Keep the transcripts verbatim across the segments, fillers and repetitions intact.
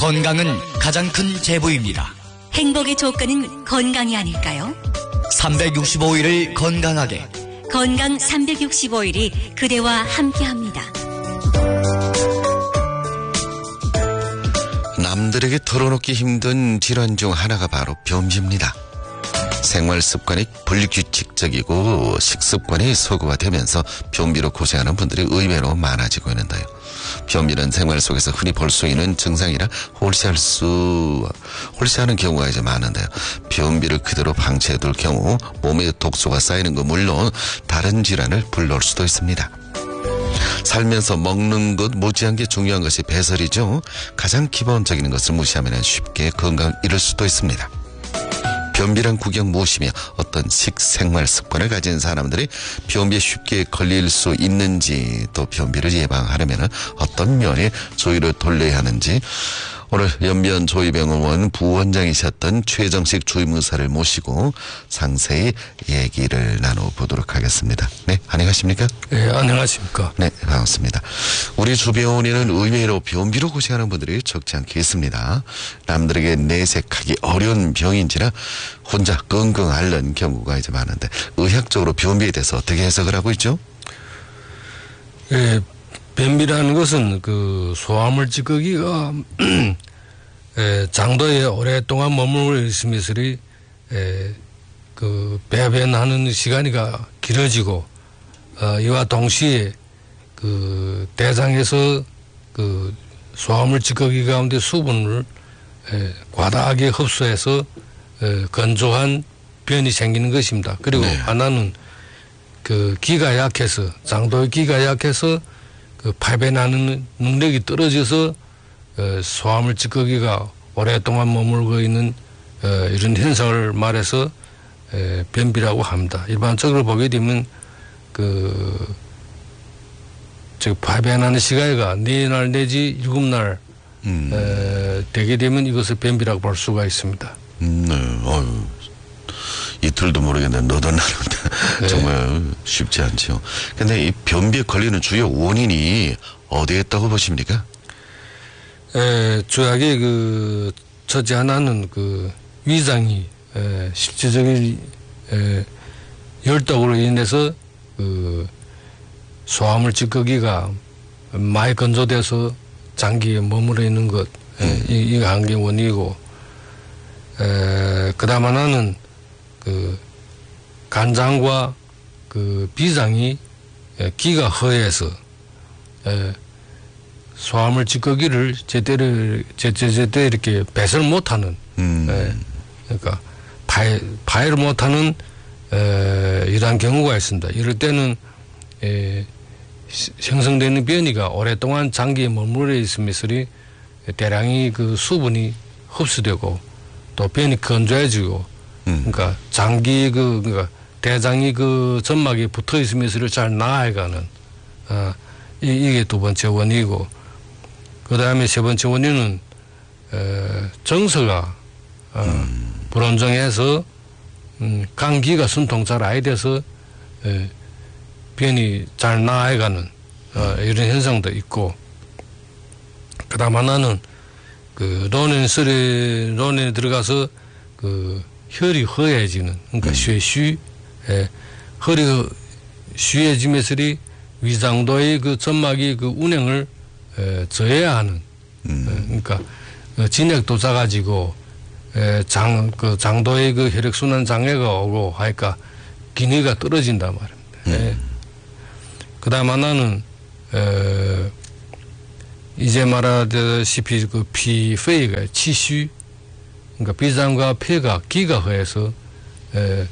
건강은 가장 큰 재부입니다. 행복의 조건은 건강이 아닐까요? 삼백육십오 일을 건강하게. 건강 삼백육십오 일이 그대와 함께합니다. 남들에게 털어놓기 힘든 질환 중 하나가 바로 변비입니다. 생활 습관이 불규칙적이고 식습관이 소극화되면서 변비로 고생하는 분들이 의외로 많아지고 있는데요. 변비는 생활 속에서 흔히 볼 수 있는 증상이라 홀시할 수, 홀시하는 경우가 이제 많은데요. 변비를 그대로 방치해둘 경우 몸에 독소가 쌓이는 것 물론 다른 질환을 불러올 수도 있습니다. 살면서 먹는 것 못지않게 중요한 것이 배설이죠. 가장 기본적인 것을 무시하면 쉽게 건강 잃을 수도 있습니다. 변비란 구경 무엇이며 어떤 식생활 습관을 가진 사람들이 변비에 쉽게 걸릴 수 있는지, 또 변비를 예방하려면 어떤 면에 조의를 돌려야 하는지, 오늘 연변조의병원 부원장이셨던 최정식 주임의사를 모시고 상세히 얘기를 나눠보도록 하겠습니다. 네, 안녕하십니까? 네, 안녕하십니까? 네, 반갑습니다. 우리 주변에는 의외로 변비로 고생하는 분들이 적지 않게 있습니다. 남들에게 내색하기 어려운 병인지라 혼자 끙끙 앓는 경우가 이제 많은데, 의학적으로 변비에 대해서 어떻게 해석을 하고 있죠? 예, 변비라는 것은 그 소화물 찌꺼기가 에, 장도에 오랫동안 머물러 있으면서 에, 그 배변하는 시간이가 길어지고, 어, 이와 동시에 그 대장에서 그 소화물 찌꺼기 가운데 수분을 에, 과다하게 흡수해서 에, 건조한 변이 생기는 것입니다. 그리고 네. 하나는 그 기가 약해서, 장도의 기가 약해서 그排배하는 능력이 떨어져서 어, 소화물 찌꺼기가 오랫동안 머물고 있는 어, 이런 현상을 말해서 에, 변비라고 합니다. 일반적으로 보게 되면 그 즉排배하는 시간이가 네 날 내지 일곱 날 음. 에, 되게 되면 이것을 변비라고 볼 수가 있습니다. 음, 네. 어휴. 이틀도 모르겠는데 너덜나는데 네. 정말 쉽지 않죠. 근데 이 변비에 걸리는 주요 원인이 어디에 있다고 보십니까? 에, 주약에 그 첫째 하나는 그 위장이 에, 실질적인 에, 열독으로 인해서 그 소화물 찌꺼기가 많이 건조돼서 장기에 머물러 있는 것, 음. 이, 이가 한 개 원인이고, 에, 그다음 하나는 그 간장과 그 비장이 기가 허해서 에, 소화물 찌꺼기를 제대로 제때 제때 이렇게 배설 못하는, 음. 에, 그러니까 발 발을 못하는 에, 이러한 경우가 있습니다. 이럴 때는 에, 형성되는 변이가 오랫동안 장기에 머물러 있으면서 대량의 그 수분이 흡수되고 또 변이 건조해지고. 음. 그러니까 장기 그 그러니까 대장이 그 점막에 붙어 있으면서 잘 나아가는 어, 이, 이게 두 번째 원인이고, 그 다음에 세 번째 원인은 에, 정서가 어, 음. 불안정해서 음, 감기가 순통 잘 안 돼서 에, 변이 잘 나아가는 어, 이런 현상도 있고, 그 다음 하나는 그 론앤설에 론에 들어가서 그 혈이 허해지는, 그러니까 쇠쉬, 예, 혈이 쉬해지면서 위장도의 그 점막이 그 운행을 에, 저해하는, 음. 에, 그러니까 그 진액도 작아지고, 에, 장, 그 장도의 그 혈액순환 장애가 오고 하니까 기능이 떨어진단 말입니다. 음. 예. 그 다음 하나는, 에, 이제 말하다시피 그 피폐가 치虚, 그러니까 비장과 폐가 기가 허해서 에,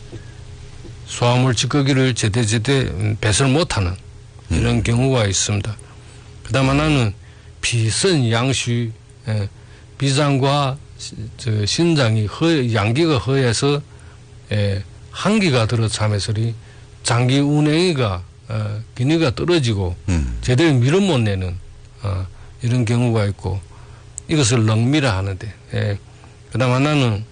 소화물 찌꺼기를 제때제때 배설 못하는 이런 음. 경우가 있습니다. 그 다음 하나는 비선 양虚, 에, 비장과 시, 저 신장이 허, 양기가 허해서 에, 한기가 들어차면서 장기 운행이가 어, 기능이 떨어지고 음. 제대로 밀어 못 내는 어, 이런 경우가 있고, 이것을 렁미라 하는데, 에, 그 다음 하나는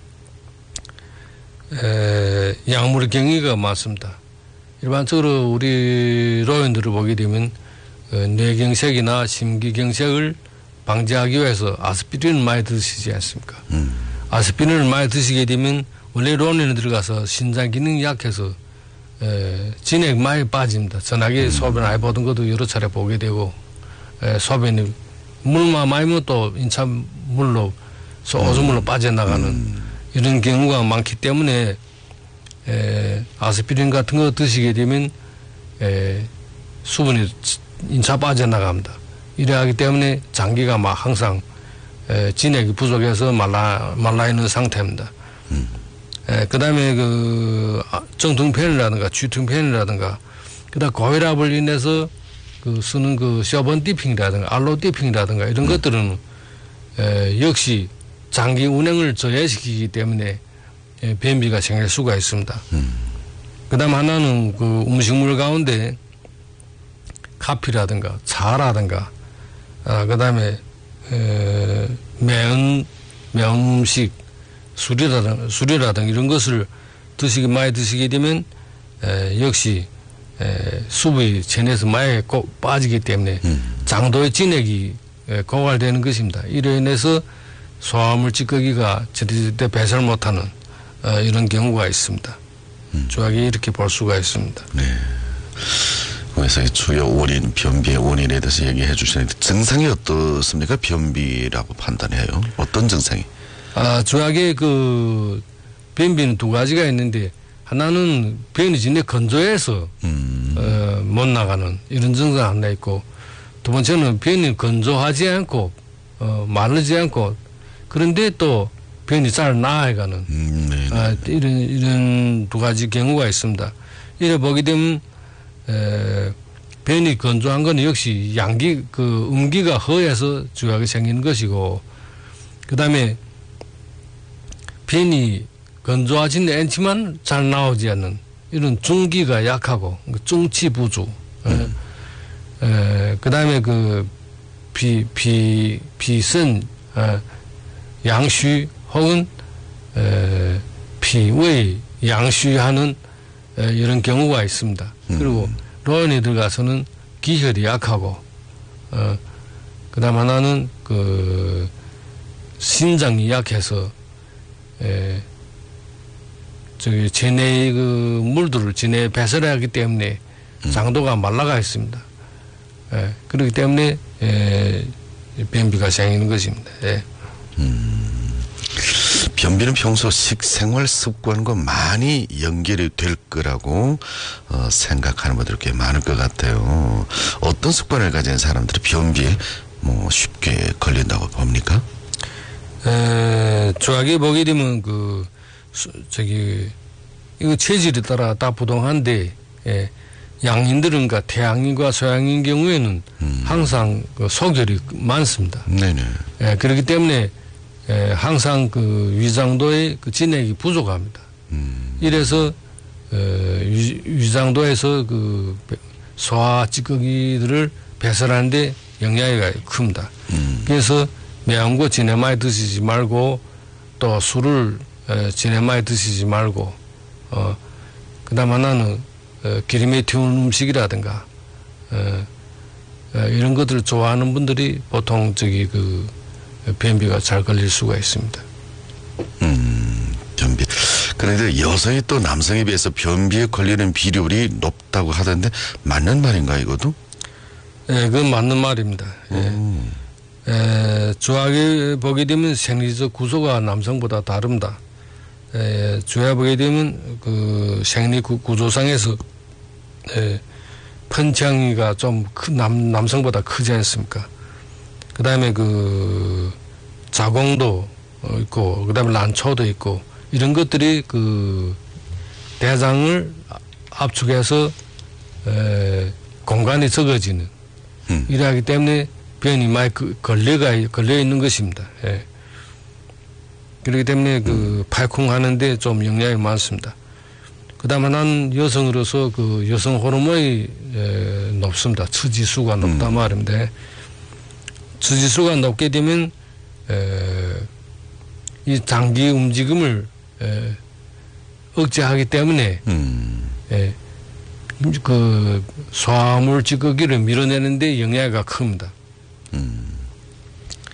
에, 약물 경위가 많습니다. 일반적으로 우리 노인들을 보게 되면 어, 뇌경색이나 심기경색을 방지하기 위해서 아스피린을 많이 드시지 않습니까? 음. 아스피린을 많이 드시게 되면 원래 론에 들어가서 신장 기능이 약해서 에, 진액 많이 빠집니다. 전화기 음. 소변 많이 보던 것도 여러 차례 보게 되고 에, 소변이 물만 많이 먹으면 또 인차 물로 오줌물로 음. 빠져나가는 음. 이런 경우가 많기 때문에 에, 아스피린 같은 거 드시게 되면 에, 수분이 인차 빠져나갑니다. 이래 하기 때문에 장기가 막 항상 에, 진액이 부족해서 말라, 말라 있는 상태입니다. 음. 그 다음에 그 정등편이라든가 주등편이라든가 그 다음 고혈압을 인해서 그 쓰는 그 쇼번디핑이라든가 알로디핑이라든가 이런 음. 것들은 에, 역시 장기 운행을 저해시키기 때문에 에, 변비가 생길 수가 있습니다. 음. 그 다음 하나는 그 음식물 가운데 카피라든가 차라든가 아, 그 다음에 매운 매운 음식 술이라든가 술이라든가 이런 것을 드시기 많이 드시게 되면 에, 역시 에, 수분이 체내에서 많이 꼭 빠지기 때문에 음. 장도의 진액이 에, 고갈되는 것입니다. 이로 인해서 소화물 찌꺼기가 제때 배설 못하는 어, 이런 경우가 있습니다. 음. 조약이 이렇게 볼 수가 있습니다. 네. 그래서 주요 원인, 변비의 원인에 대해서 얘기해 주시는데 증상이 어떻습니까? 변비라고 판단해요. 어떤 증상이? 아, 조약의 그 변비는 두 가지가 있는데 하나는 변이 진짜 건조해서 음. 어, 못 나가는 이런 증상 하나 있고 두 번째는 변이 건조하지 않고 어, 마르지 않고 그런데 또 변이 잘 나아가는 음, 아, 이런 이런 두 가지 경우가 있습니다. 이래 보게 되면 에, 변이 건조한 건 역시 양기 그 음기가 허해서 주약이 생기는 것이고 그 다음에 변이 건조하지는 않지만 잘 나오지 않는 이런 중기가 약하고 중치 부주 음. 그 다음에 그 비, 비, 비선 에, 양虚 혹은 에, 비의 양虚하는 에, 이런 경우가 있습니다. 음. 그리고 로언에 들어가서는 기혈이 약하고 어, 그 다음 하나는 그 신장이 약해서 에, 저기 체내의 그 물들을 체내에 배설하기 때문에 음. 장도가 말라가 있습니다. 에, 그렇기 때문에 에, 변비가 생기는 것입니다. 예. 음, 변비는 평소 식생활 습관과 많이 연결이 될 거라고 어, 생각하는 분들이 꽤 많을 것 같아요. 어떤 습관을 가진 사람들이 변비에 뭐 쉽게 걸린다고 봅니까? 에, 조약에 보게 되면 그 수, 저기 이거 체질에 따라 다 부동한데 예, 양인들은가 태양인과 서양인 경우에는 음. 항상 그 소결이 많습니다. 네네. 예, 그렇기 때문에 예, 항상 그 위장도의 그 진액이 부족합니다. 음. 이래서 어, 위, 위장도에서 그 소화 찌꺼기들을 배설하는데 영향이 큽니다. 음. 그래서 매운 거 진해 많이 드시지 말고 또 술을 에, 진해 많이 드시지 말고 어, 그다음 하나는 어, 기름에 튀운 음식이라든가 어, 어, 이런 것들을 좋아하는 분들이 보통 저기 그 변비가 잘 걸릴 수가 있습니다. 음, 변비. 그런데 여성이 또 남성에 비해서 변비에 걸리는 비율이 높다고 하던데 맞는 말인가 이것도? 예, 그건 맞는 말입니다. 예. 에, 조약에 보게 되면 생리적 구조가 남성보다 다릅니다. 에, 조약에 보게 되면 그 생리 구, 구조상에서 에, 펀창이가 좀 큰 남, 남성보다 크지 않습니까? 그 다음에 그 자궁도 있고, 그 다음에 난초도 있고, 이런 것들이 그 대장을 압축해서 에, 공간이 적어지는 음. 이러하기 때문에 변이 많이 걸려가, 걸려 있는 것입니다. 예. 그렇기 때문에 그 팔쿵 하는데 좀 영향이 많습니다. 그 다음에 난 여성으로서 그 여성 호르몬이 에, 높습니다. 처지수가 높단 음. 말인데, 처지수가 높게 되면, 에, 이 장기 움직임을 에, 억제하기 때문에, 음. 에, 그 소화물 찌꺼기를 밀어내는데 영향이 큽니다. 음.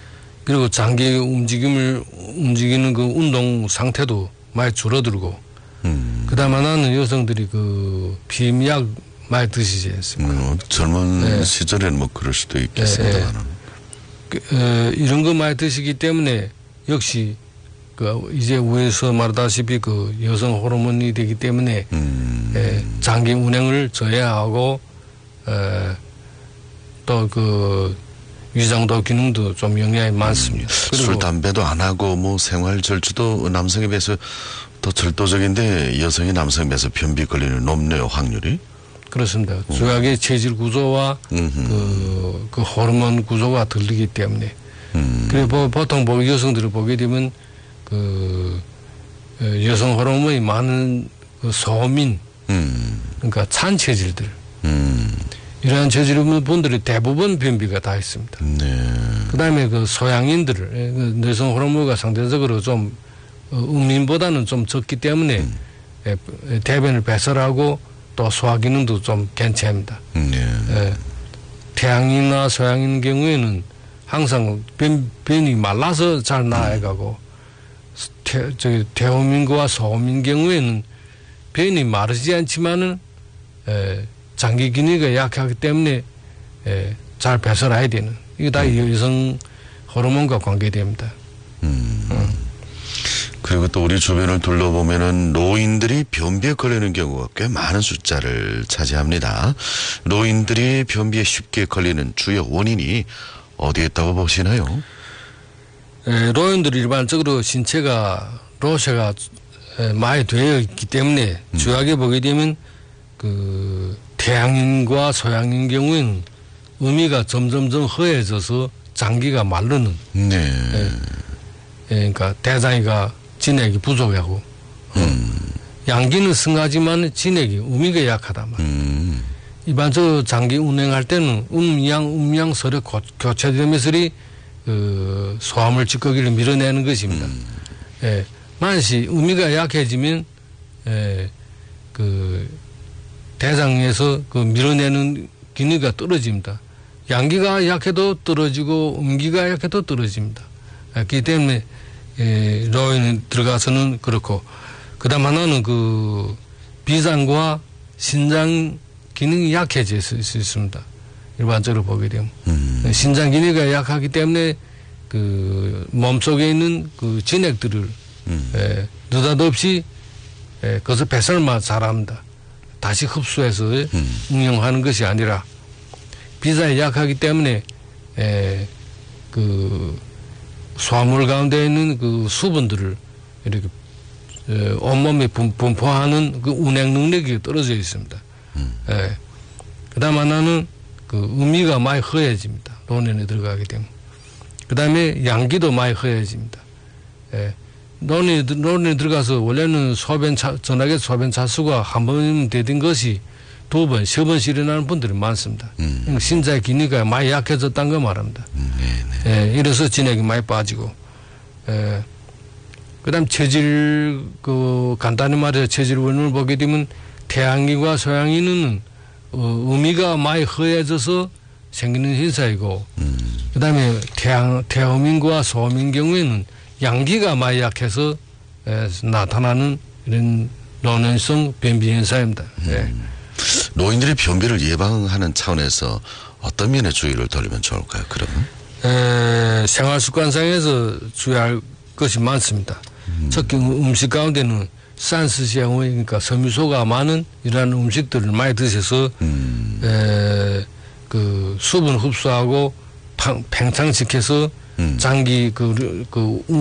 그리고 장기 움직임을 움직이는 그 운동 상태도 많이 줄어들고 음. 그다음 하나는 여성들이 그 비임약 많이 드시지 않습니까? 음, 젊은 네. 시절에는 뭐 그럴 수도 있겠습니다만은. 그, 어, 이런 거 많이 드시기 때문에 역시 그 이제 위에서 말하다시피 그 여성 호르몬이 되기 때문에 음. 예, 장기 운행을 저해하고 또 그 위장도 기능도 좀 영향이 많습니다. 그리고 술, 담배도 안 하고 뭐 생활 절주도 남성에 비해서 더 절도적인데 여성이 남성에 비해서 변비 걸리는 높네요, 확률이. 그렇습니다. 주약의 체질 구조와 그, 그 호르몬 구조가 들리기 때문에. 음. 그리고 보통 뭐 여성들을 보게 되면 그 여성 호르몬이 많은 그 소민, 음. 그러니까 찬 체질들. 음. 이러한 체질 분들이 대부분 변비가 다 있습니다. 네. 그 다음에 그 소양인들, 여성 호르몬가 상대적으로 좀 음인보다는 좀 적기 때문에 음. 대변을 배설하고 또 소화 기능도 좀 괜찮습니다. 네. 예. 태양인이나 소양인 경우에는 항상 변, 변이 말라서 잘 나아가고 태, 저기 태호민과 소호민 경우에는 변이 마르지 않지만은 에, 장기 기능이 약하기 때문에 에, 잘 배설해야 되는 이게 다 음. 여성 호르몬과 관계됩니다. 음. 음. 그리고 또 우리 주변을 둘러보면은 노인들이 변비에 걸리는 경우가 꽤 많은 숫자를 차지합니다. 노인들이 변비에 쉽게 걸리는 주요 원인이 어디에 있다고 보시나요? 에, 노인들이 일반적으로 신체가 로세가 에, 많이 되어 있기 때문에 음. 주하게 보게 되면 그 태양인과 소양인 경우에는 의미가 점점점 허해져서 장기가 마르는 네. 에, 그러니까 대장이가 진액이 부족하고 음. 양기는 승하지만 진액이 의미가 약하단 말이에요. 음. 일반적으로 장기 운행할 때는 음양 음양 서로 교체되면서 그 소화물 찌꺼기를 밀어내는 것입니다. 음. 예, 만시 의미가 약해지면 예, 그 대장에서 그 밀어내는 기능이 떨어집니다. 양기가 약해도 떨어지고 음기가 약해도 떨어집니다. 그렇기 때문에 예, 노인에 들어가서는 그렇고 그다음 하나는 그 비장과 신장 기능이 약해질 수 있습니다. 일반적으로 보게 되면 음. 신장 기능이 약하기 때문에 그 몸속에 있는 그 진액들을 음. 에, 느닷없이 에, 그것을 배설만 잘합니다. 다시 흡수해서 음. 응용하는 것이 아니라 비장이 약하기 때문에 에, 그 소화물 가운데 있는 그 수분들을 이렇게 에, 온몸에 분, 분포하는 그 운행 능력이 떨어져 있습니다. 음. 예. 그 다음 하나는 그 음이가 많이 허해집니다. 노년에 들어가게 되면. 그 다음에 양기도 많이 허해집니다. 예. 노년에, 노년에 들어가서 원래는 소변 차, 전화기 소변 차수가 한 번 되던 것이 두 번, 세 번씩 일어나는 분들이 많습니다. 음. 신자의 기능이 많이 약해졌다는 거 말합니다. 음. 네, 네. 예. 이래서 진액이 많이 빠지고, 예. 그 다음 체질, 그, 간단히 말해서 체질 원인을 보게 되면 태양인과 소양인은 어, 의미가 많이 허해져서 생기는 현상이고 음. 그 다음에 태양, 태호민과 소호민 경우에는 양기가 많이 약해서 에, 나타나는 이런 노년성 변비 현상입니다. 예. 음. 노인들이 변비를 예방하는 차원에서 어떤 면에 주의를 돌리면 좋을까요? 그러면? 에, 생활습관상에서 주의할 것이 많습니다. 음. 특히 음식 가운데는 산스시아오 그러니까 섬유소가 많은 이러한 음식들을 많이 드셔서 음. 에, 그 수분 흡수하고 팽창시켜서 음. 장기 그, 그